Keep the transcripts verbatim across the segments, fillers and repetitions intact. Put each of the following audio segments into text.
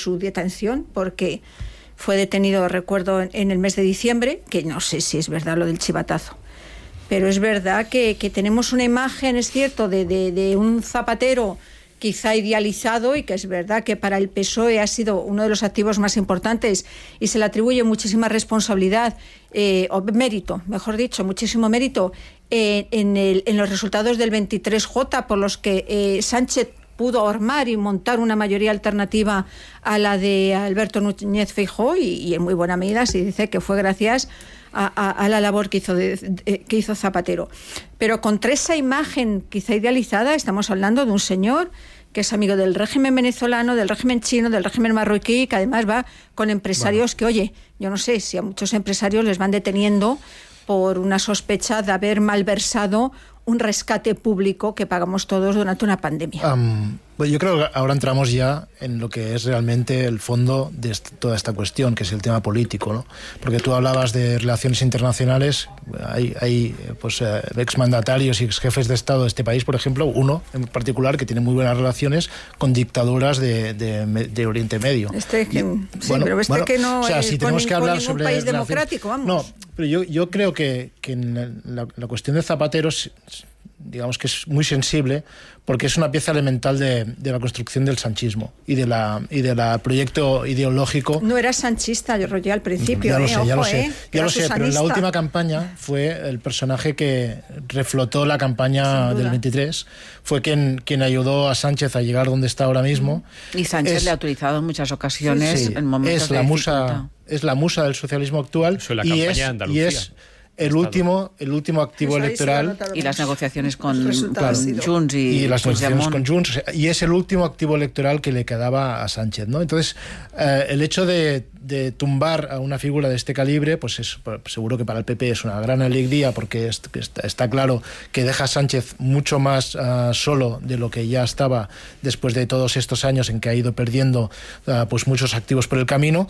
su detención, porque fue detenido, recuerdo, en el mes de diciembre, que no sé si es verdad lo del chivatazo. Pero es verdad que, que tenemos una imagen, es cierto, de, de, de un Zapatero quizá idealizado, y que es verdad que para el P S O E ha sido uno de los activos más importantes y se le atribuye muchísima responsabilidad, eh, o mérito, mejor dicho, muchísimo mérito eh, en, el, en los resultados del veintitrés J, por los que eh, Sánchez pudo armar y montar una mayoría alternativa a la de Alberto Núñez Feijóo, y, y en muy buena medida se dice que fue gracias a, a, a la labor que hizo, de, de, que hizo Zapatero. Pero contra esa imagen quizá idealizada estamos hablando de un señor que es amigo del régimen venezolano, del régimen chino, del régimen marroquí, que además va con empresarios bueno. que, oye, yo no sé si a muchos empresarios les van deteniendo por una sospecha de haber malversado un rescate público que pagamos todos durante una pandemia. Um, yo creo que ahora entramos ya en lo que es realmente el fondo de est- toda esta cuestión, que es el tema político, ¿no? Porque tú hablabas de relaciones internacionales, hay, hay pues, eh, exmandatarios y exjefes de Estado de este país, por ejemplo, uno en particular que tiene muy buenas relaciones con dictaduras de, de, de Oriente Medio. Este que, y, sí, bueno, pero este bueno, que no o sea, es si con, tenemos que hablar con sobre país relaciones, democrático, vamos. No, pero yo, yo creo que, que en la, la cuestión de Zapatero, digamos que es muy sensible, porque es una pieza elemental de, de la construcción del sanchismo y de la y del proyecto ideológico. No era sanchista, yo rollé al principio, ya lo eh, sé, ojo, ya lo sé, eh, ya lo sé, pero en la susanista. última campaña fue el personaje que reflotó la campaña del veintitrés, fue quien, quien ayudó a Sánchez a llegar donde está ahora mismo. Y Sánchez es, le ha utilizado en muchas ocasiones sí, sí, en momentos es la de musa, dificultad. Es la musa del socialismo actual. Eso en la y, campaña es, de Andalucía. y es el último, el último activo electoral. Y las negociaciones con, claro, con Junts y, y las negociaciones Puigdemont. con Junts, y es el último activo electoral que le quedaba a Sánchez, ¿no? Entonces, eh, el hecho de, de tumbar a una figura de este calibre, pues es seguro que para el P P es una gran alegría, porque es, está, está claro que deja a Sánchez mucho más uh, solo de lo que ya estaba después de todos estos años en que ha ido perdiendo uh, pues muchos activos por el camino,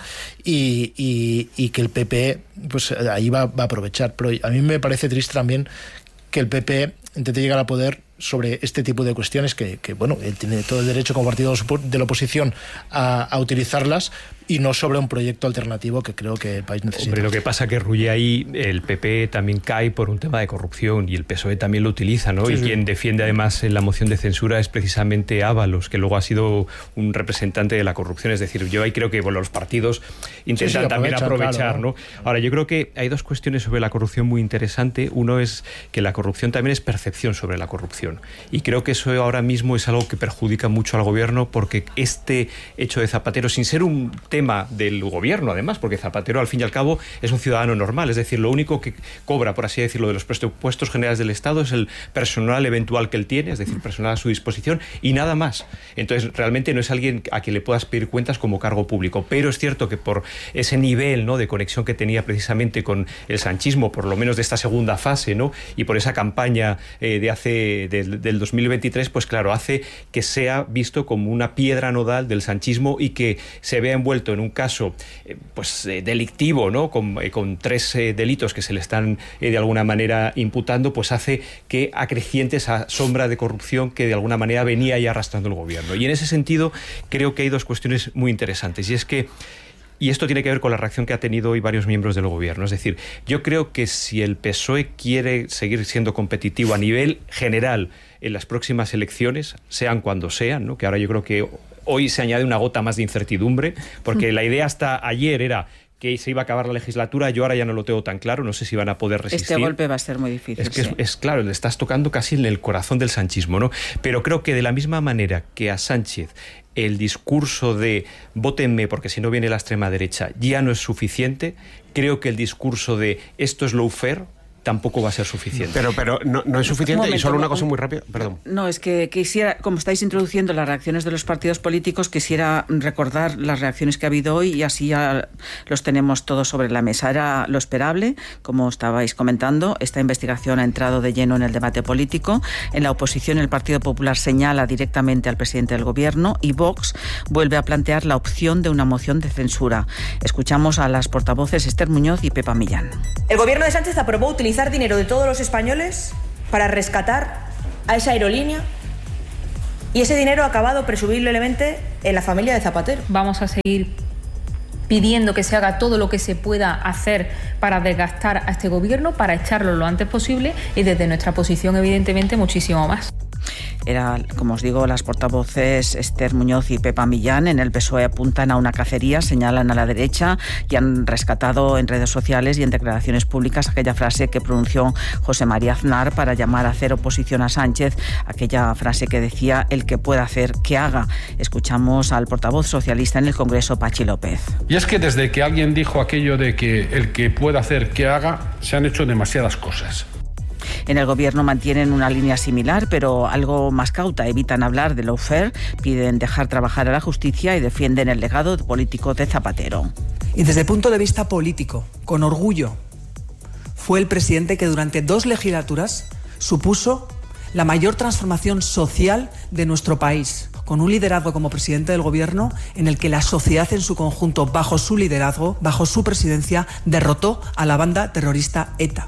y, y, y que el P P pues ahí va, va a aprovechar. Pero a mí me parece triste también que el P P intente llegar al poder sobre este tipo de cuestiones que, que bueno, él tiene todo el derecho como partido de la oposición a, a utilizarlas, y no sobre un proyecto alternativo que creo que el país necesita. Hombre, lo que pasa que Rulle ahí, el P P también cae por un tema de corrupción, y el P S O E también lo utiliza, ¿no? Sí, y sí. Quien defiende además en la moción de censura es precisamente Ábalos, que luego ha sido un representante de la corrupción. Es decir, yo ahí creo que bueno, los partidos intentan sí, sí, también aprovechar, claro, ¿no? Ahora, yo creo que hay dos cuestiones sobre la corrupción muy interesantes. Uno es que la corrupción también es percepción sobre la corrupción, y creo que eso ahora mismo es algo que perjudica mucho al gobierno, porque este hecho de Zapatero, sin ser un tema del gobierno además, porque Zapatero al fin y al cabo es un ciudadano normal, es decir, lo único que cobra, por así decirlo, de los presupuestos generales del Estado es el personal eventual que él tiene, es decir, personal a su disposición, y nada más. Entonces realmente no es alguien a quien le puedas pedir cuentas como cargo público, pero es cierto que por ese nivel, ¿no?, de conexión que tenía precisamente con el sanchismo, por lo menos de esta segunda fase, ¿no?, y por esa campaña eh, de hace del, del dos mil veintitrés, pues claro, hace que sea visto como una piedra nodal del sanchismo, y que se vea envuelto en un caso eh, pues eh, delictivo, ¿no?, con, eh, con tres eh, delitos que se le están eh, de alguna manera imputando, pues hace que acreciente esa sombra de corrupción que de alguna manera venía ya arrastrando el gobierno. Y en ese sentido creo que hay dos cuestiones muy interesantes, y es que Y esto tiene que ver con la reacción que ha tenido hoy varios miembros del gobierno. Es decir, yo creo que si el P S O E quiere seguir siendo competitivo a nivel general en las próximas elecciones, sean cuando sean, ¿no?, que ahora yo creo que hoy se añade una gota más de incertidumbre, porque la idea hasta ayer era que se iba a acabar la legislatura, yo ahora ya no lo tengo tan claro, no sé si van a poder resistir. Este golpe va a ser muy difícil. Es que sí. es, es claro, le estás tocando casi en el corazón del sanchismo, ¿no? Pero creo que de la misma manera que a Sánchez el discurso de vótenme porque si no viene la extrema derecha ya no es suficiente, creo que el discurso de esto es lawfare tampoco va a ser suficiente. Pero, pero no, no es suficiente. Momento, y solo una cosa muy rápida, perdón. No, es que quisiera, como estáis introduciendo las reacciones de los partidos políticos, quisiera recordar las reacciones que ha habido hoy, y así ya los tenemos todos sobre la mesa. Era lo esperable, como estabais comentando, esta investigación ha entrado de lleno en el debate político. En la oposición, el Partido Popular señala directamente al presidente del gobierno, y Vox vuelve a plantear la opción de una moción de censura. Escuchamos a las portavoces Esther Muñoz y Pepa Millán. El gobierno de Sánchez aprobó utilizar dinero de todos los españoles para rescatar a esa aerolínea Y ese dinero ha acabado presumiblemente en la familia de Zapatero. Vamos a seguir pidiendo que se haga todo lo que se pueda hacer para desgastar a este gobierno, para echarlo lo antes posible y desde nuestra posición, evidentemente, muchísimo más. Era, como os digo, las portavoces Esther Muñoz y Pepa Millán en el P S O E apuntan a una cacería, señalan a la derecha y han rescatado en redes sociales y en declaraciones públicas aquella frase que pronunció José María Aznar para llamar a hacer oposición a Sánchez, aquella frase que decía: el que pueda hacer, que haga. Escuchamos al portavoz socialista en el Congreso, Pachi López. Y es que desde que alguien dijo aquello de que el que pueda hacer, que haga, se han hecho demasiadas cosas. En el Gobierno mantienen una línea similar, pero algo más cauta. Evitan hablar de lawfare, piden dejar trabajar a la justicia y defienden el legado político de Zapatero. Y desde el punto de vista político, con orgullo, fue el presidente que durante dos legislaturas supuso la mayor transformación social de nuestro país, con un liderazgo como presidente del Gobierno en el que la sociedad en su conjunto, bajo su liderazgo, bajo su presidencia, derrotó a la banda terrorista ETA.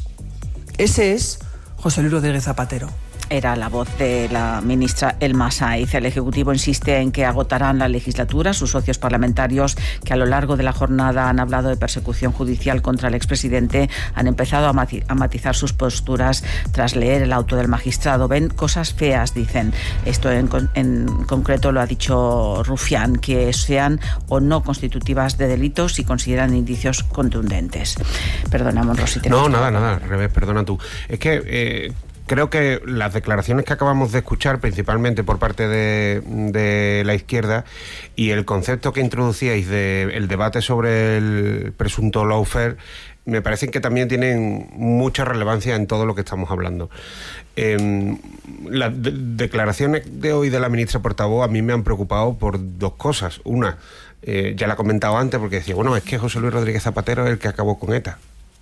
Ese es José Luis Rodríguez Zapatero. Era la voz de la ministra Elma Saiz. El Ejecutivo insiste en que agotarán la legislatura. Sus socios parlamentarios, que a lo largo de la jornada han hablado de persecución judicial contra el expresidente, han empezado a matizar sus posturas tras leer el auto del magistrado. Ven cosas feas, dicen. Esto en, en concreto lo ha dicho Rufián, que sean o no constitutivas de delitos y consideran indicios contundentes. Perdona, Monrosi. No, nada, nada, al revés, perdona tú. Es que... Eh... Creo que las declaraciones que acabamos de escuchar, principalmente por parte de, de la izquierda, y el concepto que introducíais del debate sobre el presunto lawfare, me parecen que también tienen mucha relevancia en todo lo que estamos hablando. Eh, las de- declaraciones de hoy de la ministra portavoz a mí me han preocupado por dos cosas. Una, eh, ya la he comentado antes, porque decía, bueno, es que José Luis Rodríguez Zapatero es el que acabó con ETA.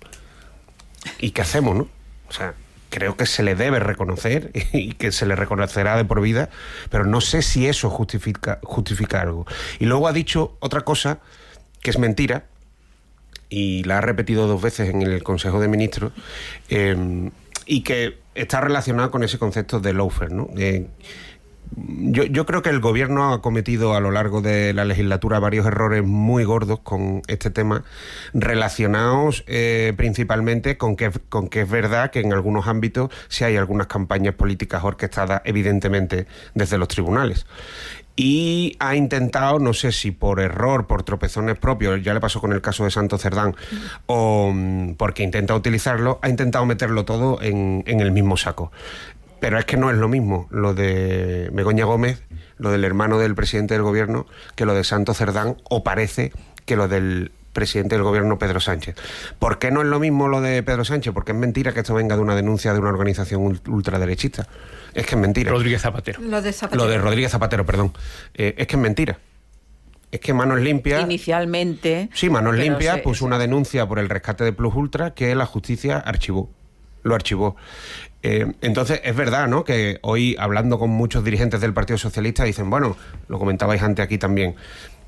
¿Y qué hacemos, no? O sea... Creo que se le debe reconocer y que se le reconocerá de por vida, pero no sé si eso justifica, justifica algo. Y luego ha dicho otra cosa que es mentira, y la ha repetido dos veces en el Consejo de Ministros, eh, y que está relacionada con ese concepto de lawfare, ¿no? Eh, Yo, yo creo que el Gobierno ha cometido a lo largo de la legislatura varios errores muy gordos con este tema, relacionados eh, principalmente con que, con que es verdad que en algunos ámbitos sí hay algunas campañas políticas orquestadas, evidentemente, desde los tribunales. Y ha intentado, no sé si por error, por tropezones propios, ya le pasó con el caso de Santo Cerdán, o porque intenta utilizarlo, ha intentado meterlo todo en, en el mismo saco. Pero es que no es lo mismo lo de Begoña Gómez, lo del hermano del presidente del Gobierno, que lo de Santo Cerdán, o parece que lo del presidente del Gobierno, Pedro Sánchez. ¿Por qué no es lo mismo lo de Pedro Sánchez? Porque es mentira que esto venga de una denuncia de una organización ultraderechista. Es que es mentira. Rodríguez Zapatero. Lo de Zapatero. Lo de Rodríguez Zapatero, perdón. Eh, es que es mentira. Es que Manos Limpias... Inicialmente... Sí, Manos Limpias se, puso se... una denuncia por el rescate de Plus Ultra que la justicia archivó. Lo archivó. Eh, entonces, es verdad, ¿no?, que hoy, hablando con muchos dirigentes del Partido Socialista, dicen, bueno, lo comentabais antes aquí también,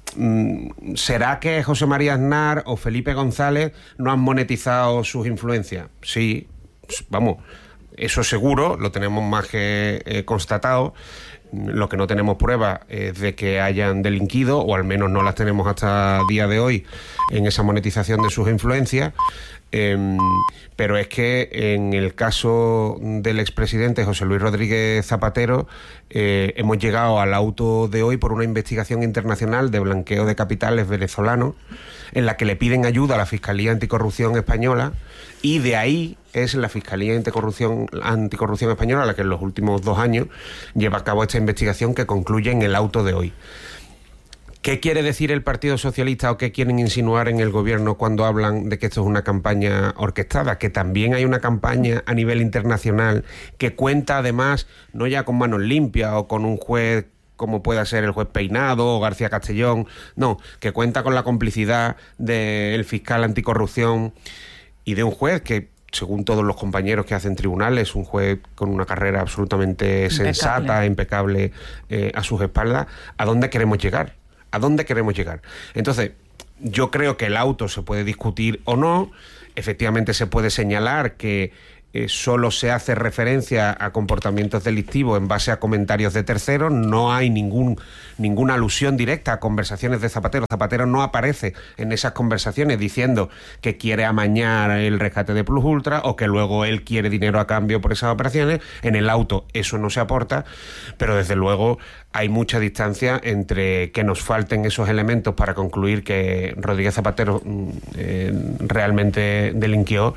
¿será que José María Aznar o Felipe González no han monetizado sus influencias? Sí, vamos, eso seguro, lo tenemos más que eh, constatado. Lo que no tenemos pruebas es de que hayan delinquido, o al menos no las tenemos hasta el día de hoy, en esa monetización de sus influencias. Eh, pero es que en el caso del expresidente José Luis Rodríguez Zapatero eh, hemos llegado al auto de hoy por una investigación internacional de blanqueo de capitales venezolanos en la que le piden ayuda a la Fiscalía Anticorrupción Española, y de ahí es la Fiscalía Anticorrupción, Anticorrupción Española la que en los últimos dos años lleva a cabo esta investigación que concluye en el auto de hoy. ¿Qué quiere decir el Partido Socialista o qué quieren insinuar en el Gobierno cuando hablan de que esto es una campaña orquestada? Que también hay una campaña a nivel internacional que cuenta además no ya con Manos Limpias o con un juez como pueda ser el juez Peinado o García Castellón, no, que cuenta con la complicidad del fiscal anticorrupción y de un juez que, según todos los compañeros que hacen tribunales, un juez con una carrera absolutamente impecable. sensata, impecable eh, a sus espaldas. ¿A dónde queremos llegar? ¿A dónde queremos llegar? Entonces, yo creo que el auto se puede discutir o no. Efectivamente se puede señalar que eh, solo se hace referencia a comportamientos delictivos en base a comentarios de terceros, no hay ningún, ninguna alusión directa a conversaciones de Zapatero. Zapatero no aparece en esas conversaciones diciendo que quiere amañar el rescate de Plus Ultra o que luego él quiere dinero a cambio por esas operaciones. En el auto eso no se aporta, pero desde luego hay mucha distancia entre que nos falten esos elementos para concluir que Rodríguez Zapatero eh, realmente delinquió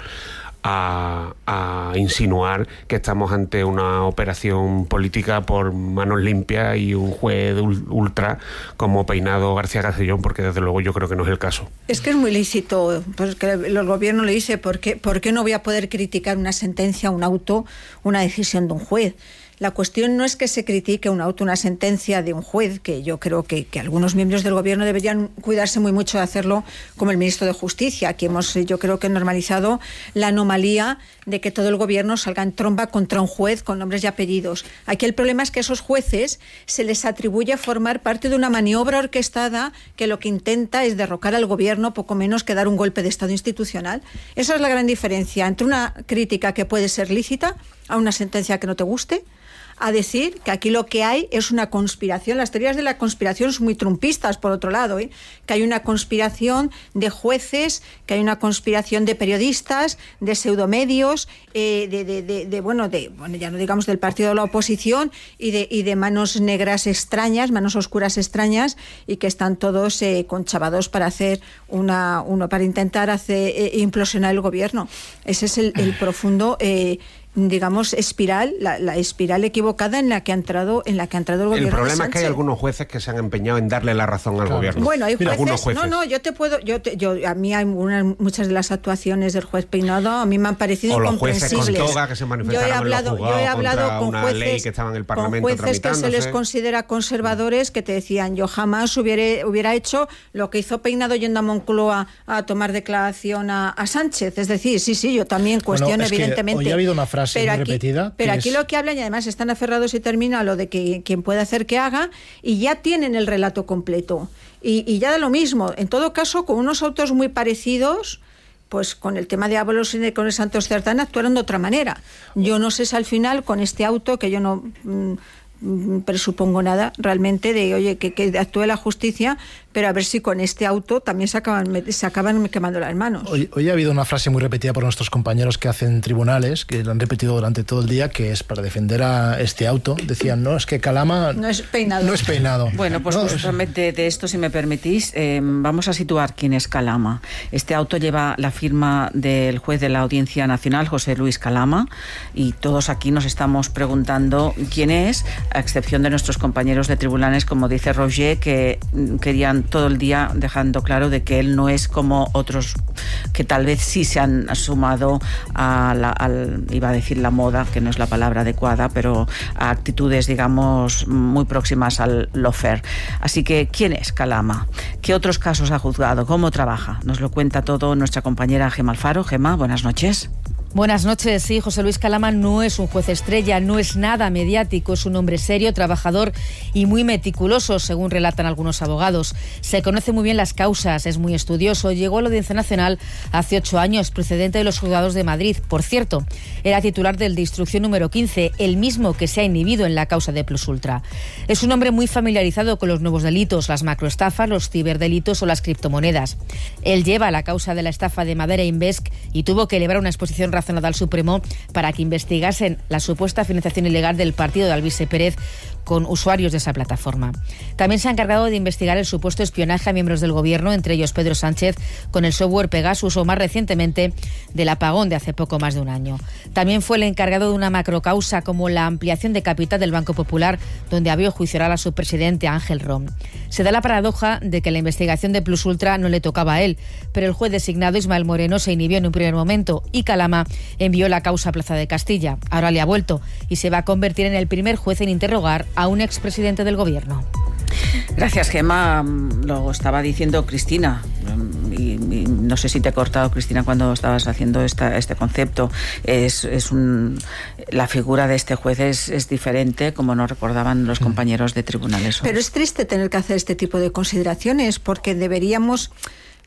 A, a insinuar que estamos ante una operación política por manos limpias y un juez ultra como Peinado García Castellón, porque desde luego yo creo que no es el caso. Es que es muy lícito, pues que el gobierno le dice, ¿por qué, ¿por qué no voy a poder criticar una sentencia, un auto, una decisión de un juez? La cuestión no es que se critique un auto, una sentencia de un juez, que yo creo que, que algunos miembros del gobierno deberían cuidarse muy mucho de hacerlo, como el ministro de Justicia. Aquí hemos, yo creo que normalizado la anomalía de que todo el gobierno salga en tromba contra un juez con nombres y apellidos. Aquí el problema es que a esos jueces se les atribuye formar parte de una maniobra orquestada que lo que intenta es derrocar al gobierno, poco menos que dar un golpe de Estado institucional. Esa es la gran diferencia entre una crítica que puede ser lícita a una sentencia que no te guste, a decir que aquí lo que hay es una conspiración. Las teorías de la conspiración son muy trumpistas, por otro lado, ¿eh? Que hay una conspiración de jueces, que hay una conspiración de periodistas, de pseudomedios, eh, de, de, de, de, bueno, de, bueno, ya no digamos del partido de la oposición, y de, y de manos negras extrañas, manos oscuras extrañas, y que están todos eh, conchavados para hacer una, uno, para intentar hacer eh, implosionar el gobierno. Ese es el, el profundo eh, digamos espiral, la, la espiral equivocada en la que ha entrado, en la que ha entrado el gobierno. El problema de es que hay algunos jueces que se han empeñado en darle la razón al claro. gobierno. Bueno, hay jueces, algunos jueces. No, no, yo te puedo, yo, te, yo a mí hay unas, muchas de las actuaciones del juez Peinado a mí me han parecido o los incomprensibles. Jueces con toga que se manifestaron yo he hablado, en los juzgados yo he hablado contra con una jueces, ley que estaba en el Parlamento con jueces que se les considera conservadores, que te decían, yo jamás hubiera, hubiera hecho lo que hizo Peinado yendo a Moncloa a tomar declaración a, a Sánchez. Es decir, sí, sí, yo también cuestiono, bueno, es evidentemente. Que hoy ha habido una frase pero muy aquí, repetida. Pero aquí es... lo que hablan, y además están aferrados y termina lo de que quien puede hacer que haga, y ya tienen el relato completo. Y, y ya da lo mismo. En todo caso, con unos autos muy parecidos, pues con el tema de Ábalos y con el Santos Cerdán actuaron de otra manera. Yo no sé si al final con este auto, que yo no mmm, presupongo nada realmente de, oye, que, que actúe la justicia, pero a ver si con este auto también se acaban, se acaban quemando las manos. Hoy, hoy ha habido una frase muy repetida por nuestros compañeros que hacen tribunales, que lo han repetido durante todo el día, que es para defender a este auto. Decían, no, es que Calama no es Peinado. No es Peinado. Bueno, pues no, justamente de esto, si me permitís, eh, vamos a situar quién es Calama. Este auto lleva la firma del juez de la Audiencia Nacional, José Luis Calama, y todos aquí nos estamos preguntando quién es, a excepción de nuestros compañeros de tribunales, como dice Roger, que querían todo el día dejando claro de que él no es como otros que tal vez sí se han sumado a la, al, iba a decir la moda, que no es la palabra adecuada, pero a actitudes, digamos, muy próximas al lawfare. Así que, ¿quién es Calama? ¿Qué otros casos ha juzgado? ¿Cómo trabaja? Nos lo cuenta todo nuestra compañera Gemma Alfaro. Gemma, buenas noches. Buenas noches. Sí, José Luis Calama no es un juez estrella, no es nada mediático, es un hombre serio, trabajador y muy meticuloso, según relatan algunos abogados. Se conoce muy bien las causas, es muy estudioso, llegó a la Audiencia Nacional hace ocho años, procedente de los juzgados de Madrid. Por cierto, era titular del de instrucción número quince, el mismo que se ha inhibido en la causa de Plus Ultra. Es un hombre muy familiarizado con los nuevos delitos, las macroestafas, los ciberdelitos o las criptomonedas. Él lleva la causa de la estafa de Madera Invest y tuvo que elevar una exposición razonada al Supremo para que investigasen la supuesta financiación ilegal del partido de Alvise Pérez con usuarios de esa plataforma. También se ha encargado de investigar el supuesto espionaje a miembros del gobierno, entre ellos Pedro Sánchez, con el software Pegasus, o más recientemente del apagón de hace poco más de un año. También fue el encargado de una macrocausa como la ampliación de capital del Banco Popular, donde había juicio oral a su presidente Ángel Rom. Se da la paradoja de que la investigación de Plus Ultra no le tocaba a él, pero el juez designado Ismael Moreno se inhibió en un primer momento y Calama envió la causa a Plaza de Castilla. Ahora le ha vuelto y se va a convertir en el primer juez en interrogar a un expresidente del gobierno. Gracias, Gemma. Lo estaba diciendo Cristina, y, y no sé si te he cortado, Cristina, cuando estabas haciendo esta, este concepto. Es, es un, la figura de este juez es, es diferente, como nos recordaban los compañeros de tribunales. Pero es triste tener que hacer este tipo de consideraciones, porque deberíamos...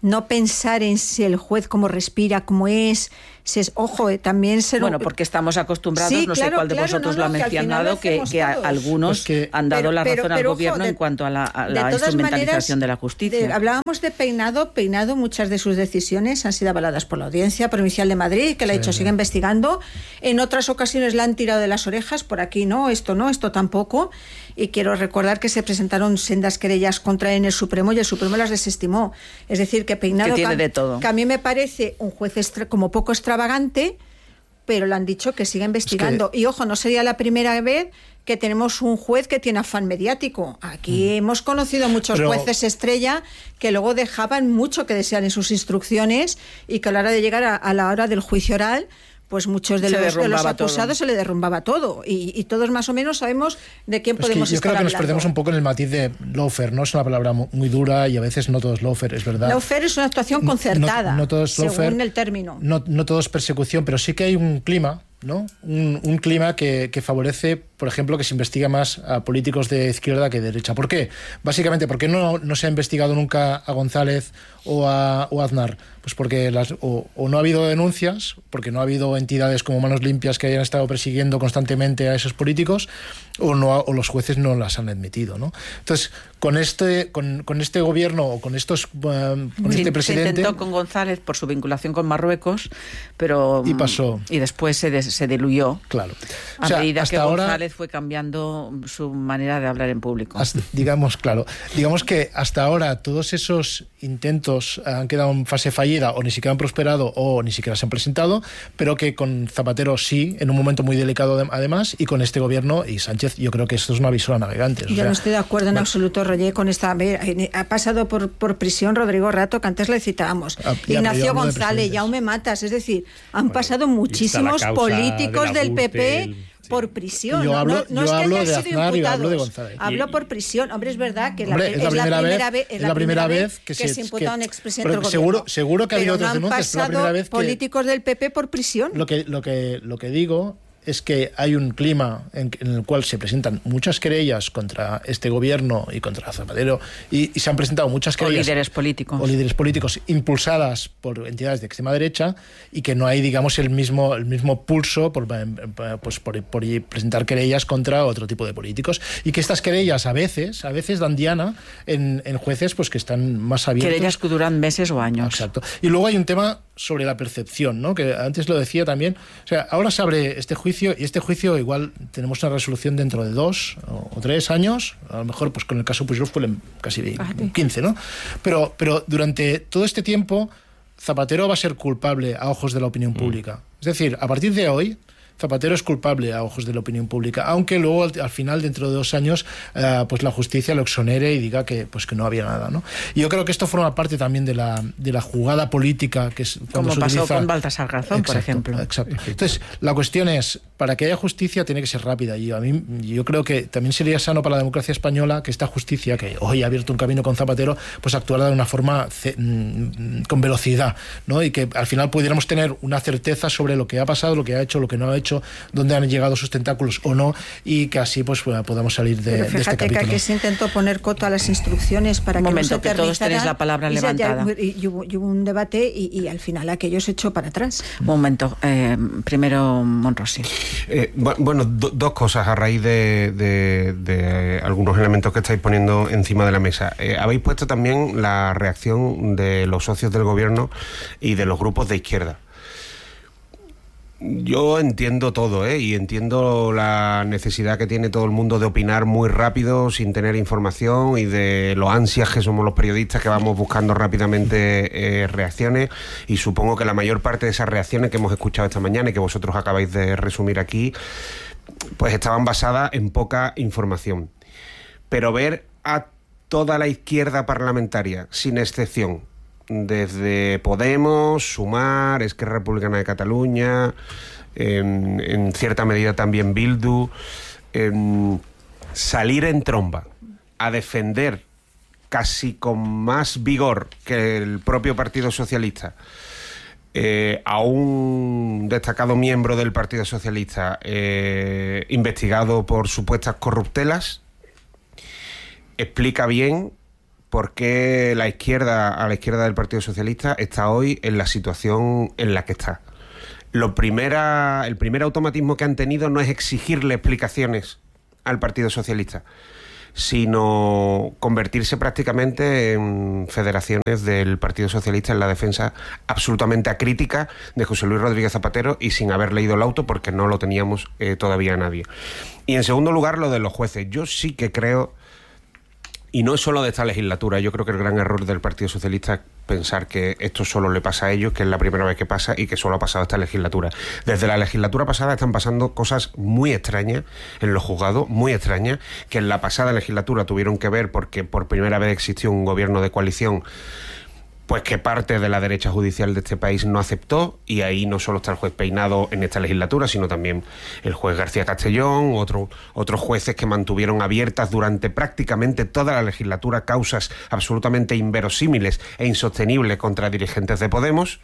no pensar en si el juez cómo respira, cómo es, si es ojo, eh, también se lo... Bueno, porque estamos acostumbrados, sí, no claro, sé cuál de claro, vosotros no, lo ha no, mencionado, que, que, que a, algunos pues que, han dado pero, la razón pero, al pero, gobierno ojo, de, en cuanto a la, a la de instrumentalización maneras, de la justicia. De, hablábamos de Peinado, Peinado, muchas de sus decisiones han sido avaladas por la Audiencia Provincial de Madrid, que le ha dicho, sí, sigue investigando. En otras ocasiones la han tirado de las orejas, por aquí no, esto no, esto tampoco. Y quiero recordar que se presentaron sendas querellas contra él en el Supremo y el Supremo las desestimó. Es decir, que Peinado, que tiene que, de todo. que a mí me parece un juez extra, como poco extravagante, pero le han dicho que siga investigando. Es que... Y ojo, no sería la primera vez que tenemos un juez que tiene afán mediático. Aquí mm. hemos conocido muchos pero... jueces estrella que luego dejaban mucho que desear en sus instrucciones y que a la hora de llegar a, a la hora del juicio oral, pues muchos de los, de los acusados todo. se le derrumbaba todo. Y, y todos más o menos sabemos de quién pues podemos yo estar creo que hablando. Nos perdemos un poco en el matiz de lawfare, ¿no? Es una palabra muy dura y a veces no todo es lawfare, es verdad. Lawfare es una actuación concertada, no, no, no todo es lawfare, según el término. No, no todo es persecución, pero sí que hay un clima, ¿no? Un, un clima que, que favorece, por ejemplo, que se investiga más a políticos de izquierda que de derecha. ¿Por qué? Básicamente, ¿por qué no, no se ha investigado nunca a González o a, o a Aznar? Pues porque las, o, o no ha habido denuncias, porque no ha habido entidades como Manos Limpias que hayan estado persiguiendo constantemente a esos políticos, o no o los jueces no las han admitido, ¿no? Entonces, con este con, con este gobierno o con estos uh, con sí, este presidente... Se intentó con González por su vinculación con Marruecos, pero... Y pasó. Y después se, des, se diluyó. Claro. A o sea, medida hasta que ahora, González fue cambiando su manera de hablar en público. Hasta, digamos, claro. Digamos que hasta ahora todos esos intentos han quedado en fase fallida o ni siquiera han prosperado o ni siquiera se han presentado, pero que con Zapatero sí, en un momento muy delicado además, y con este gobierno y Sánchez, yo creo que esto es una aviso a navegantes. Yo o sea, no estoy de acuerdo en bueno, absoluto, Roger, con esta... Ha pasado por, por prisión Rodrigo Rato, que antes le citábamos. Ah, Ignacio González, Jaume Matas, es decir, han bueno, pasado muchísimos políticos de del P P... El... por prisión. Yo hablo, no, no yo es que hablo hayan de sido Aznar imputados. Y hablo de González. Hablo por prisión. Hombre, es verdad que Hombre, la, es, la es la primera vez, vez, es la primera vez que, que se, se imputado a un expresidente del gobierno. Seguro, seguro que ha habido otras no denuncias, pero la primera vez que políticos del P P por prisión. Lo que, lo que, lo que digo es que hay un clima en, en el cual se presentan muchas querellas contra este gobierno y contra Zapatero y, y se han presentado muchas querellas o líderes políticos o líderes políticos impulsadas por entidades de extrema derecha y que no hay, digamos, el mismo el mismo pulso por, pues, por, por presentar querellas contra otro tipo de políticos y que estas querellas a veces a veces dan diana en, en jueces pues que están más abiertos. Querellas que duran meses o años. Exacto. Y luego hay un tema sobre la percepción, ¿no? Que antes lo decía también. O sea, ahora se abre este juicio y este juicio igual tenemos una resolución dentro de dos o, o tres años. A lo mejor pues con el caso Pujol fue casi quince, ¿no? Pero, pero durante todo este tiempo Zapatero va a ser culpable a ojos de la opinión pública. Mm. Es decir, a partir de hoy Zapatero es culpable a ojos de la opinión pública, aunque luego al, al final, dentro de dos años, eh, pues la justicia lo exonere y diga que pues que no había nada, ¿no? Y yo creo que esto forma parte también de la de la jugada política que es cuando como se pasó utiliza... con Baltasar Garzón, exacto, por ejemplo. Exacto. Entonces, la cuestión es, para que haya justicia tiene que ser rápida y a mí yo creo que también sería sano para la democracia española que esta justicia, que hoy ha abierto un camino con Zapatero, pues actuara de una forma ce- con velocidad, ¿no? Y que al final pudiéramos tener una certeza sobre lo que ha pasado, lo que ha hecho, lo que no ha hecho, dónde han llegado sus tentáculos o no, y que así pues podamos salir de, Pero fíjate de este capítulo. Que aquí se intentó poner coto a las instrucciones para un que momento, no se que todos tenéis la palabra y levantada. Ya, y, y, hubo, y hubo un debate y, y al final aquello se echó para atrás. Un momento, eh, primero Monrossi. Eh, bueno, do, dos cosas a raíz de, de, de algunos elementos que estáis poniendo encima de la mesa. Eh, habéis puesto también la reacción de los socios del gobierno y de los grupos de izquierda. Yo entiendo todo, ¿eh? Y entiendo la necesidad que tiene todo el mundo de opinar muy rápido, sin tener información, y de lo ansias que somos los periodistas que vamos buscando rápidamente eh, reacciones, y supongo que la mayor parte de esas reacciones que hemos escuchado esta mañana y que vosotros acabáis de resumir aquí, pues estaban basadas en poca información. Pero ver a toda la izquierda parlamentaria, sin excepción, desde Podemos, Sumar, Esquerra Republicana de Cataluña, en, en cierta medida también Bildu, en salir en tromba a defender casi con más vigor que el propio Partido Socialista eh, a un destacado miembro del Partido Socialista eh, investigado por supuestas corruptelas, explica bien por qué la izquierda, a la izquierda del Partido Socialista, está hoy en la situación en la que está. Lo primera, el primer automatismo que han tenido no es exigirle explicaciones al Partido Socialista, sino convertirse prácticamente en federaciones del Partido Socialista en la defensa absolutamente acrítica de José Luis Rodríguez Zapatero y sin haber leído el auto, porque no lo teníamos eh, todavía nadie. Y en segundo lugar, lo de los jueces. Yo sí que creo, y no es solo de esta legislatura, yo creo que el gran error del Partido Socialista es pensar que esto solo le pasa a ellos, que es la primera vez que pasa y que solo ha pasado esta legislatura. Desde la legislatura pasada están pasando cosas muy extrañas en los juzgados, muy extrañas, que en la pasada legislatura tuvieron que ver porque por primera vez existió un gobierno de coalición, pues que parte de la derecha judicial de este país no aceptó, y ahí no solo está el juez Peinado en esta legislatura, sino también el juez García Castellón, otro, otros jueces que mantuvieron abiertas durante prácticamente toda la legislatura causas absolutamente inverosímiles e insostenibles contra dirigentes de Podemos,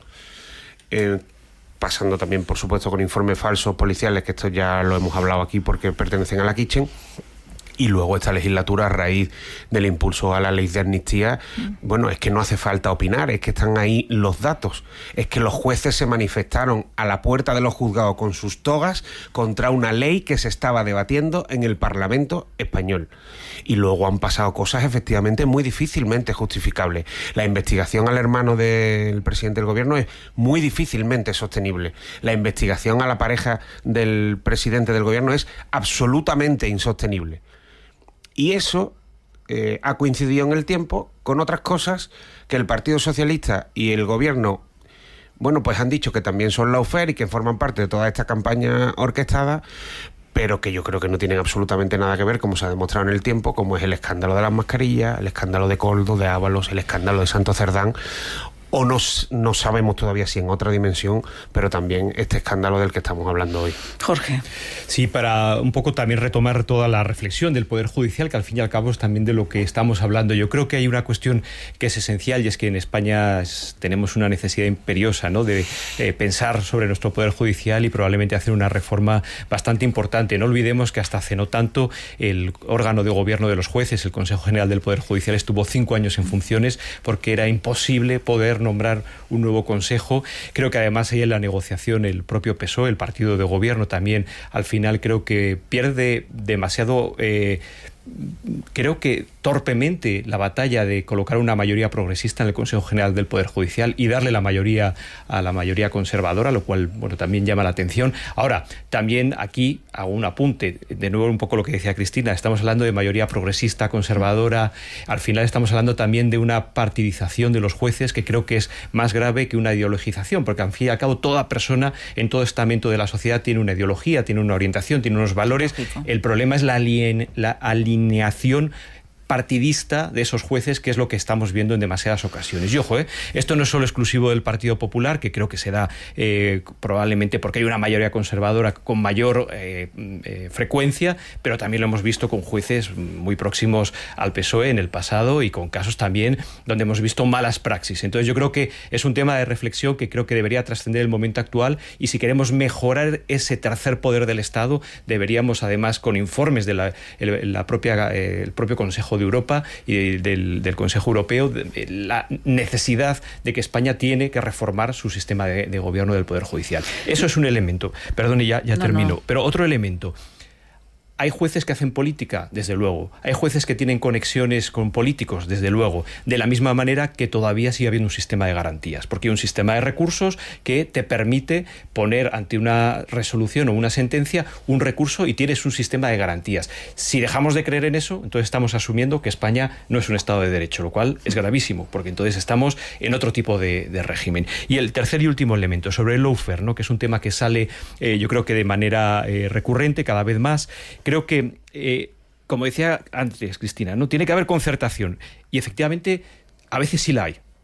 eh, pasando también, por supuesto, con informes falsos policiales, que esto ya lo hemos hablado aquí porque pertenecen a la Kitchen. Y luego esta legislatura, a raíz del impulso a la ley de amnistía, bueno, es que no hace falta opinar, es que están ahí los datos. Es que los jueces se manifestaron a la puerta de los juzgados con sus togas contra una ley que se estaba debatiendo en el Parlamento español. Y luego han pasado cosas efectivamente muy difícilmente justificables. La investigación al hermano del presidente del gobierno es muy difícilmente sostenible. La investigación a la pareja del presidente del gobierno es absolutamente insostenible. Y eso eh, ha coincidido en el tiempo con otras cosas que el Partido Socialista y el Gobierno, bueno, pues han dicho que también son lawfare y que forman parte de toda esta campaña orquestada, pero que yo creo que no tienen absolutamente nada que ver, como se ha demostrado en el tiempo, como es el escándalo de las mascarillas, el escándalo de Coldo, de Ábalos, el escándalo de Santo Cerdán, o no, no sabemos todavía si en otra dimensión, pero también este escándalo del que estamos hablando hoy. Jorge. Sí, para un poco también retomar toda la reflexión del Poder Judicial, que al fin y al cabo es también de lo que estamos hablando. Yo creo que hay una cuestión que es esencial, y es que en España es, tenemos una necesidad imperiosa, ¿no?, de eh, pensar sobre nuestro Poder Judicial y probablemente hacer una reforma bastante importante. No olvidemos que hasta hace no tanto el órgano de gobierno de los jueces, el Consejo General del Poder Judicial, estuvo cinco años en funciones porque era imposible poder nombrar un nuevo consejo. Creo que además ahí en la negociación el propio P S O E, el partido de gobierno, también al final creo que pierde demasiado, eh, creo que torpemente, la batalla de colocar una mayoría progresista en el Consejo General del Poder Judicial y darle la mayoría a la mayoría conservadora, lo cual, bueno, también llama la atención. Ahora, también aquí hago un apunte, de nuevo un poco lo que decía Cristina, estamos hablando de mayoría progresista, conservadora, al final estamos hablando también de una partidización de los jueces que creo que es más grave que una ideologización, porque al fin y al cabo toda persona en todo estamento de la sociedad tiene una ideología, tiene una orientación, tiene unos valores. El problema es la, alien, la alineación partidista de esos jueces, que es lo que estamos viendo en demasiadas ocasiones. Y ojo, ¿eh? esto no es solo exclusivo del Partido Popular, que creo que se da eh, probablemente porque hay una mayoría conservadora con mayor eh, eh, frecuencia, pero también lo hemos visto con jueces muy próximos al P S O E en el pasado y con casos también donde hemos visto malas praxis. Entonces yo creo que es un tema de reflexión que creo que debería trascender el momento actual, y si queremos mejorar ese tercer poder del Estado, deberíamos además, con informes de la, el, la propia, eh, el propio Consejo de Europa y del, del Consejo Europeo, de la necesidad de que España tiene que reformar su sistema de, de gobierno del Poder Judicial. Eso es un elemento. Perdón, ya, ya no, termino. No. Pero otro elemento. Hay jueces que hacen política, desde luego. Hay jueces que tienen conexiones con políticos, desde luego. De la misma manera que todavía sigue habiendo un sistema de garantías, porque hay un sistema de recursos que te permite poner ante una resolución o una sentencia un recurso y tienes un sistema de garantías. Si dejamos de creer en eso, entonces estamos asumiendo que España no es un Estado de Derecho, lo cual es gravísimo, porque entonces estamos en otro tipo de, de régimen. Y el tercer y último elemento, sobre el lawfare, ¿no?, que es un tema que sale, eh, yo creo que de manera eh, recurrente, cada vez más. Creo que, eh, como decía antes Cristina, no tiene que haber concertación, y efectivamente a veces sí la hay.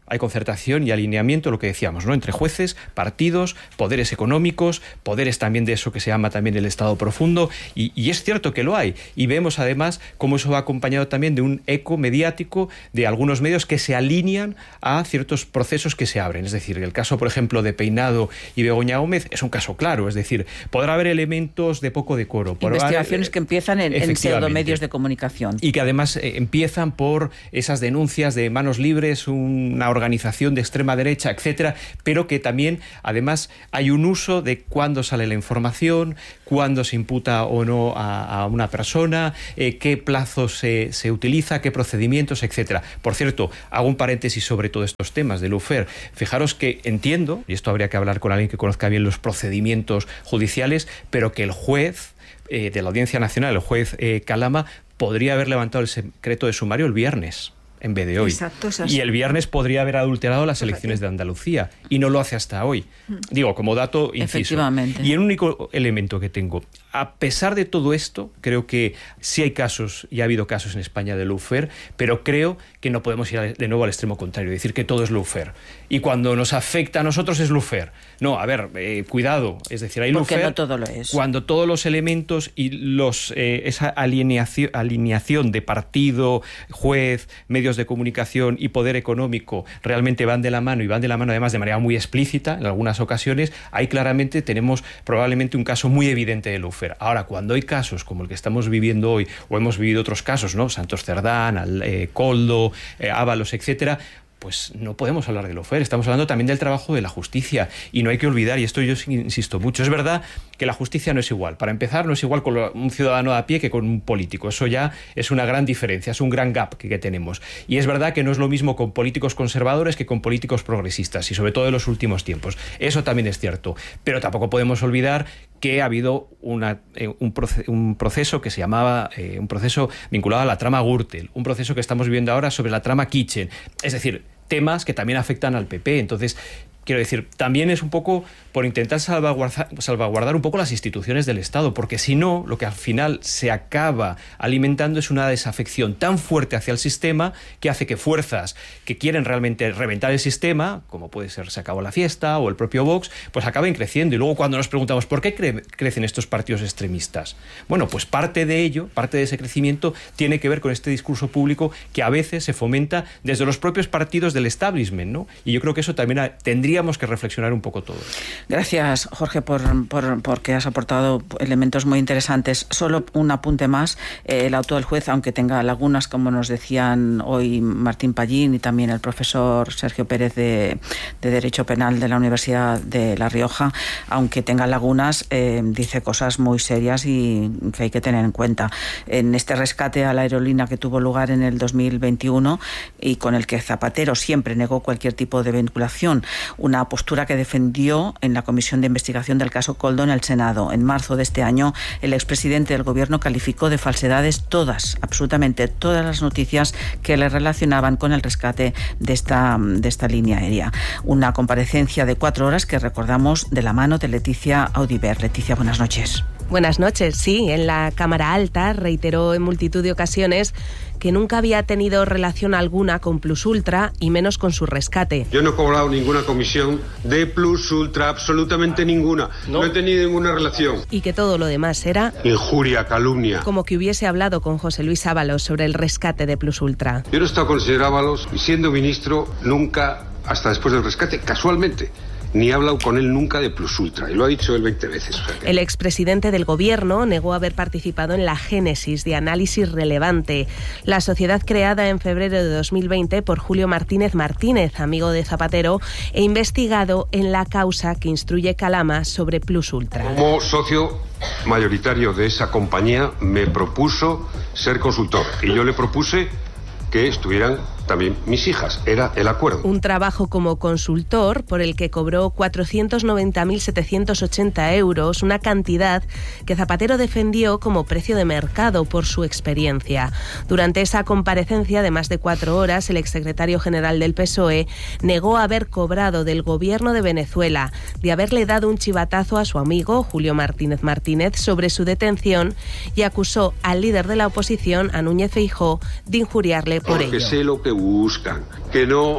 hay concertación y alineamiento, lo que decíamos, ¿no? Entre jueces, partidos, poderes económicos, poderes también de eso que se llama también el Estado profundo, y, y es cierto que lo hay. Y vemos además cómo eso va acompañado también de un eco mediático de algunos medios que se alinean a ciertos procesos que se abren. Es decir, el caso, por ejemplo, de Peinado y Begoña Gómez es un caso claro. Es decir, podrá haber elementos de poco decoro. Investigaciones haber, que empiezan en, en pseudomedios de comunicación. Y que además eh, empiezan por esas denuncias de manos libres, una organización de extrema derecha, etcétera, pero que también, además, hay un uso de cuándo sale la información, cuándo se imputa o no a, a una persona, eh, qué plazo se, se utiliza, qué procedimientos, etcétera. Por cierto, hago un paréntesis sobre todos estos temas de Lawfare. Fijaros que entiendo, y esto habría que hablar con alguien que conozca bien los procedimientos judiciales, pero que el juez eh, de la Audiencia Nacional, el juez eh, Calama, podría haber levantado el secreto de sumario el viernes en vez de hoy. Exacto, y el viernes podría haber adulterado las elecciones de Andalucía y no lo hace hasta hoy. Digo, como dato inciso. Efectivamente. Y el único elemento que tengo, a pesar de todo esto, creo que sí hay casos, y ha habido casos en España de lawfare, pero creo que no podemos ir de nuevo al extremo contrario, decir que todo es lawfare. Y cuando nos afecta a nosotros es lawfare. No, a ver, eh, cuidado, es decir, hay lawfare no todo lo es. Cuando todos los elementos y los eh, esa alineación, alineación de partido, juez, medios de comunicación y poder económico realmente van de la mano, y van de la mano además de manera muy explícita en algunas ocasiones, ahí claramente tenemos probablemente un caso muy evidente de lawfare. Ahora, cuando hay casos como el que estamos viviendo hoy, o hemos vivido otros casos, ¿no? Santos Cerdán, eh, Koldo, eh, Ábalos, etcétera, pues no podemos hablar de lawfare. Estamos hablando también del trabajo de la justicia, y no hay que olvidar, y esto yo insisto mucho, es verdad que la justicia no es igual. Para empezar, no es igual con un ciudadano a pie que con un político. Eso ya es una gran diferencia, es un gran gap que, que tenemos. Y es verdad que no es lo mismo con políticos conservadores que con políticos progresistas, y sobre todo en los últimos tiempos. Eso también es cierto. Pero tampoco podemos olvidar que ha habido una, eh, un, proce un proceso que se llamaba, eh, un proceso vinculado a la trama Gürtel, un proceso que estamos viviendo ahora sobre la trama Kitchen. Es decir, temas que también afectan al P P. Entonces, quiero decir, también es un poco por intentar salvaguardar, salvaguardar un poco las instituciones del Estado, porque si no, lo que al final se acaba alimentando es una desafección tan fuerte hacia el sistema que hace que fuerzas que quieren realmente reventar el sistema, como puede ser Se acabó la fiesta o el propio Vox, pues acaben creciendo. Y luego cuando nos preguntamos ¿por qué cre crecen estos partidos extremistas? Bueno, pues parte de ello, parte de ese crecimiento tiene que ver con este discurso público que a veces se fomenta desde los propios partidos del establishment, ¿no? Y yo creo que eso también tendría Tendríamos que reflexionar un poco todo. Gracias, Jorge, por, por porque has aportado elementos muy interesantes. Solo un apunte más. Eh, el auto del juez, aunque tenga lagunas, como nos decían hoy Martín Pallín y también el profesor Sergio Pérez de, de Derecho Penal de la Universidad de La Rioja, aunque tenga lagunas, eh, dice cosas muy serias y que hay que tener en cuenta. En este rescate a la aerolínea que tuvo lugar en el dos mil veintiuno y con el que Zapatero siempre negó cualquier tipo de vinculación, una postura que defendió en la Comisión de Investigación del caso Koldo en el Senado. En marzo de este año, el expresidente del Gobierno calificó de falsedades todas, absolutamente todas las noticias que le relacionaban con el rescate de esta, de esta línea aérea. Una comparecencia de cuatro horas que recordamos de la mano de Leticia Audibert. Leticia, buenas noches. Buenas noches. Sí, en la Cámara Alta reiteró en multitud de ocasiones que nunca había tenido relación alguna con Plus Ultra y menos con su rescate. Yo no he cobrado ninguna comisión de Plus Ultra, absolutamente ninguna. No, no he tenido ninguna relación. Y que todo lo demás era injuria, calumnia. Como que hubiese hablado con José Luis Ábalos sobre el rescate de Plus Ultra. Yo no he estado con el señor Ábalos y siendo ministro nunca, hasta después del rescate, casualmente, ni he hablado con él nunca de Plus Ultra, y lo ha dicho él veinte veces. O sea que... El expresidente del Gobierno negó haber participado en la génesis de Análisis Relevante, la sociedad creada en febrero de dos mil veinte por Julio Martínez Martínez, amigo de Zapatero, e investigado en la causa que instruye Calama sobre Plus Ultra. Como socio mayoritario de esa compañía me propuso ser consultor, y yo le propuse que estuvieran también mis hijas. Era el acuerdo. Un trabajo como consultor por el que cobró cuatrocientos noventa mil setecientos ochenta euros, una cantidad que Zapatero defendió como precio de mercado por su experiencia. Durante esa comparecencia de más de cuatro horas, el exsecretario general del P S O E negó haber cobrado del gobierno de Venezuela, de haberle dado un chivatazo a su amigo Julio Martínez Martínez sobre su detención, y acusó al líder de la oposición, a Núñez Feijóo, de injuriarle por Porque ello. Sé lo que buscan, que no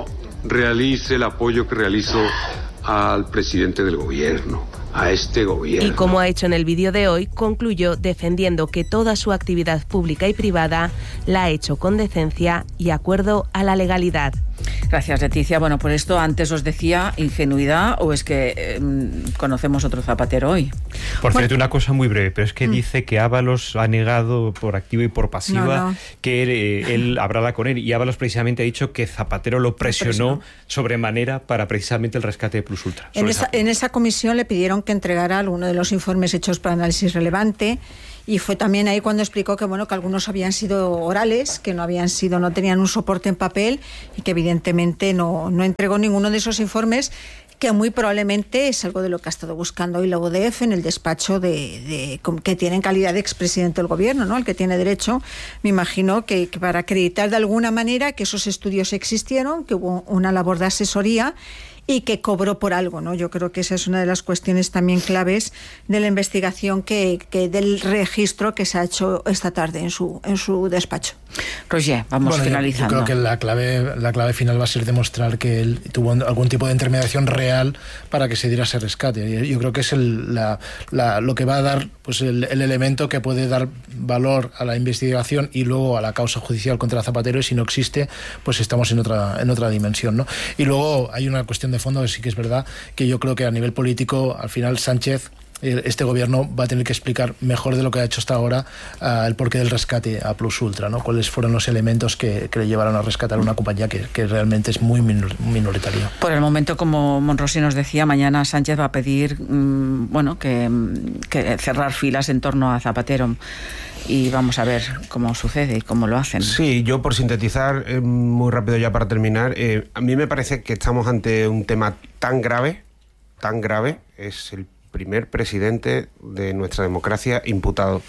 realice el apoyo que realizo al presidente del gobierno, a este gobierno. Y como ha hecho en el vídeo de hoy, concluyó defendiendo que toda su actividad pública y privada la ha hecho con decencia y acuerdo a la legalidad. Gracias, Leticia. Bueno, por esto antes os decía ingenuidad o es que eh, conocemos otro Zapatero hoy. Por bueno, cierto, una cosa muy breve, pero es que mm. dice que Ábalos ha negado por activa y por pasiva no, no. que él, eh, él hablara con él, y Ábalos precisamente ha dicho que Zapatero lo presionó, presionó. sobremanera para precisamente el rescate de Plus Ultra. En esa, en esa comisión le pidieron que entregara alguno de los informes hechos para análisis relevante. Y fue también ahí cuando explicó que bueno que algunos habían sido orales, que no habían sido, no tenían un soporte en papel y que evidentemente no, no entregó ninguno de esos informes, que muy probablemente es algo de lo que ha estado buscando hoy la U D F en el despacho de, de que tiene en calidad de expresidente del gobierno, ¿no? El que tiene derecho, me imagino que, que para acreditar de alguna manera que esos estudios existieron, que hubo una labor de asesoría y que cobró por algo, ¿no? Yo creo que esa es una de las cuestiones también claves de la investigación que, que del registro que se ha hecho esta tarde en su en su despacho. Roger, vamos bueno, finalizando. Yo, yo creo que la clave la clave final va a ser demostrar que él tuvo algún tipo de intermediación real para que se diera ese rescate. Yo creo que es el, la, la, lo que va a dar pues el, el elemento que puede dar valor a la investigación y luego a la causa judicial contra Zapatero, y si no existe, pues estamos en otra en otra dimensión, ¿no? Y luego hay una cuestión de fondo que sí que es verdad que yo creo que a nivel político al final Sánchez, este gobierno va a tener que explicar mejor de lo que ha hecho hasta ahora uh, el porqué del rescate a Plus Ultra, ¿no? Cuáles fueron los elementos que, que le llevaron a rescatar una compañía que, que realmente es muy minoritaria. Por el momento, como Monrosi nos decía, mañana Sánchez va a pedir mmm, bueno que, que cerrar filas en torno a Zapatero. Y vamos a ver cómo sucede y cómo lo hacen. Sí, yo por sintetizar eh, muy rápido ya para terminar, eh, a mí me parece que estamos ante un tema tan grave, tan grave, es el primer presidente de nuestra democracia imputado.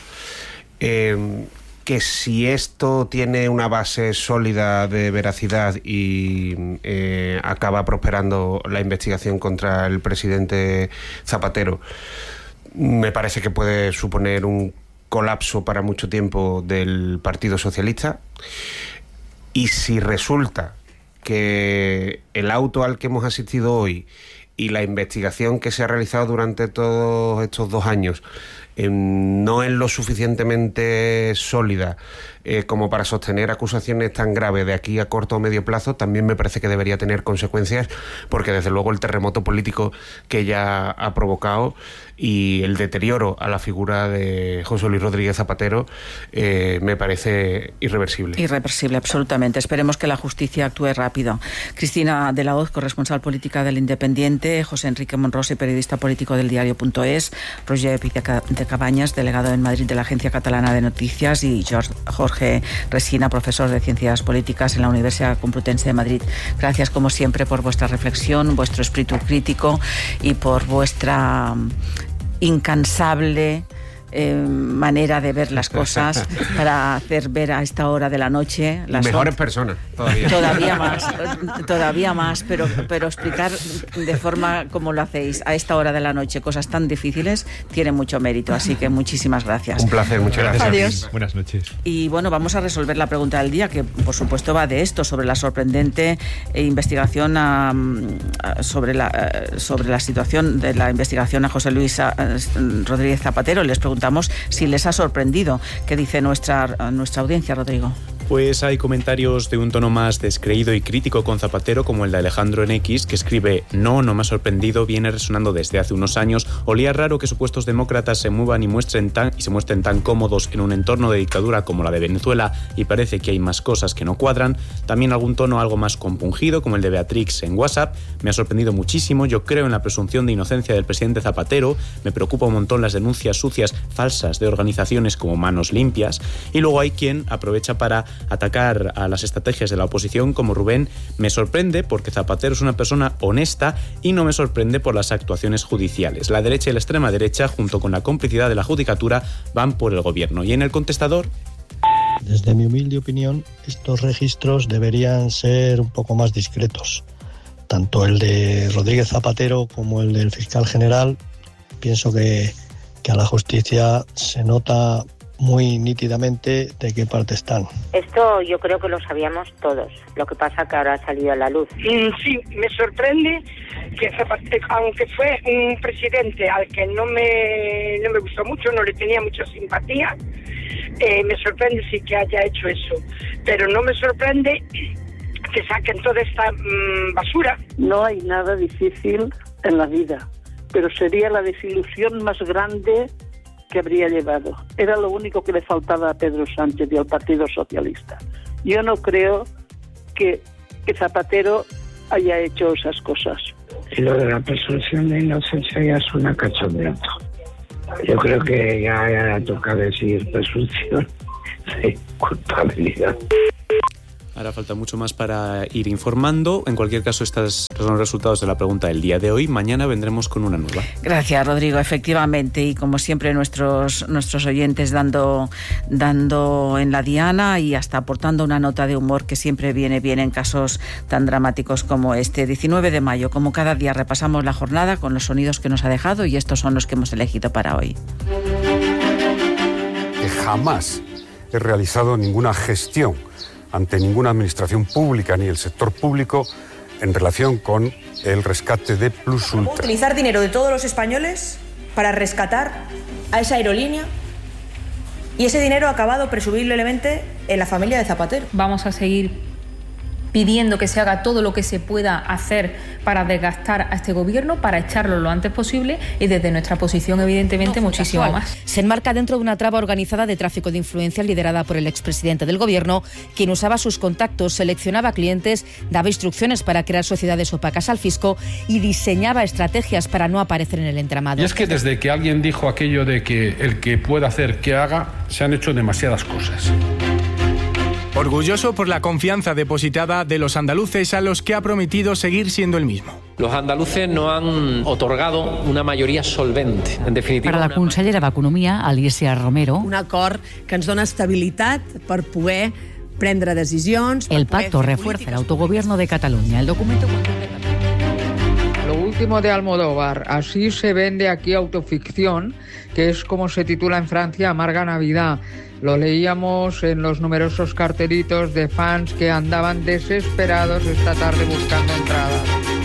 Eh, que si esto tiene una base sólida de veracidad y eh, acaba prosperando la investigación contra el presidente Zapatero, me parece que puede suponer un colapso para mucho tiempo del Partido Socialista. Y si resulta que el auto al que hemos asistido hoy y la investigación que se ha realizado durante todos estos dos años eh, no es lo suficientemente sólida eh, como para sostener acusaciones tan graves de aquí a corto o medio plazo, también me parece que debería tener consecuencias, porque desde luego el terremoto político que ya ha provocado y el deterioro a la figura de José Luis Rodríguez Zapatero eh, me parece irreversible. Irreversible, absolutamente. Esperemos que la justicia actúe rápido. Cristina de la Hoz, corresponsal política del Independiente, José Enrique Monrosi, periodista político del diario punto es, Roger Pi de Cabañas, delegado en Madrid de la Agencia Catalana de Noticias, y George, Jorge Resina, profesor de Ciencias Políticas en la Universidad Complutense de Madrid. Gracias, como siempre, por vuestra reflexión, vuestro espíritu crítico y por vuestra incansable eh, manera de ver las cosas para hacer ver a esta hora de la noche las mejores personas todavía todavía más todavía más pero pero explicar de forma como lo hacéis a esta hora de la noche cosas tan difíciles tiene mucho mérito, así que muchísimas gracias. Un placer, muchas gracias. Adiós. Buenas noches. Y bueno, vamos a resolver la pregunta del día, que por supuesto va de esto, sobre la sorprendente investigación a, a, sobre la sobre la situación de la investigación a José Luis a, a Rodríguez Zapatero. Les preguntamos si les ha sorprendido. ¿Qué dice nuestra, nuestra audiencia, Rodrigo? Pues hay comentarios de un tono más descreído y crítico con Zapatero, como el de Alejandro en X, que escribe: no, no me ha sorprendido, viene resonando desde hace unos años. Olía raro que supuestos demócratas se muevan y muestren tan y se muestren tan cómodos en un entorno de dictadura como la de Venezuela, y parece que hay más cosas que no cuadran. También algún tono algo más compungido, como el de Beatrix en WhatsApp. Me ha sorprendido muchísimo, yo creo en la presunción de inocencia del presidente Zapatero, me preocupa un montón las denuncias sucias, falsas de organizaciones como Manos Limpias. Y luego hay quien aprovecha para atacar a las estrategias de la oposición, como Rubén: me sorprende porque Zapatero es una persona honesta, y no me sorprende por las actuaciones judiciales. La derecha y la extrema derecha, junto con la complicidad de la judicatura, van por el gobierno. Y en el contestador: desde mi humilde opinión, estos registros deberían ser un poco más discretos. Tanto el de Rodríguez Zapatero como el del fiscal general, pienso que, que a la justicia se nota muy nítidamente de qué parte están. Esto yo creo que lo sabíamos todos, lo que pasa que ahora ha salido a la luz. Mm, sí, me sorprende que Zapatero, aunque fue un presidente al que no me, no me gustó mucho, no le tenía mucha simpatía, eh, me sorprende sí que haya hecho eso, pero no me sorprende que saquen toda esta mmm, basura. No hay nada difícil en la vida, pero sería la desilusión más grande que habría llevado. Era lo único que le faltaba a Pedro Sánchez y al Partido Socialista. Yo no creo que, que Zapatero haya hecho esas cosas. Y lo de la presunción de inocencia ya es una cachondeata. Yo creo que ya, ya toca decir presunción de culpabilidad. Ahora falta mucho más para ir informando. En cualquier caso, estos son los resultados de la pregunta del día de hoy. Mañana vendremos con una nueva. Gracias, Rodrigo. Efectivamente, y como siempre, nuestros, nuestros oyentes dando, dando en la diana y hasta aportando una nota de humor que siempre viene bien en casos tan dramáticos como este. diecinueve de mayo, como cada día, repasamos la jornada con los sonidos que nos ha dejado y estos son los que hemos elegido para hoy. Que jamás he realizado ninguna gestión ante ninguna administración pública ni el sector público en relación con el rescate de Plus Ultra. Utilizar dinero de todos los españoles para rescatar a esa aerolínea y ese dinero ha acabado presumiblemente en la familia de Zapatero. Vamos a seguir pidiendo que se haga todo lo que se pueda hacer para desgastar a este gobierno, para echarlo lo antes posible y desde nuestra posición, evidentemente, no, muchísimo casual. más. Se enmarca dentro de una trama organizada de tráfico de influencias liderada por el expresidente del gobierno, quien usaba sus contactos, seleccionaba clientes, daba instrucciones para crear sociedades opacas al fisco y diseñaba estrategias para no aparecer en el entramado. Y es que desde que alguien dijo aquello de que el que pueda hacer que haga, se han hecho demasiadas cosas. Orgulloso por la confianza depositada de los andaluces a los que ha prometido seguir siendo el mismo. Los andaluces no han otorgado una mayoría solvente, en definitiva. Per a la consellera d'Economia, Alícia Romero, un acord que ens dona estabilitat per poder prendre decisions. El pacto refuerza el autogobierno de Cataluña. El documento... Lo último de Almodóvar, así se vende aquí autoficción, que es como se titula en Francia, Amarga Navidad. Lo leíamos en los numerosos cartelitos de fans que andaban desesperados esta tarde buscando entradas.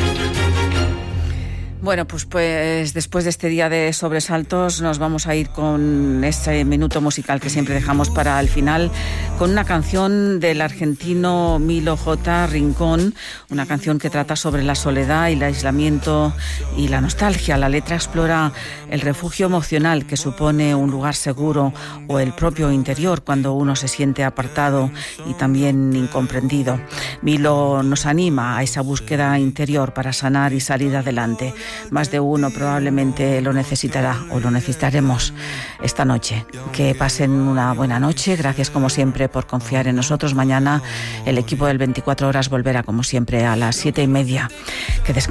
Bueno, pues, pues después de este día de sobresaltos nos vamos a ir con este minuto musical que siempre dejamos para el final, con una canción del argentino Milo J. Rincón, una canción que trata sobre la soledad y el aislamiento y la nostalgia. La letra explora el refugio emocional que supone un lugar seguro o el propio interior cuando uno se siente apartado y también incomprendido. Milo nos anima a esa búsqueda interior para sanar y salir adelante. Más de uno probablemente lo necesitará o lo necesitaremos esta noche. Que pasen una buena noche. Gracias como siempre por confiar en nosotros. Mañana el equipo del veinticuatro horas volverá como siempre a las siete y media. Que descansen.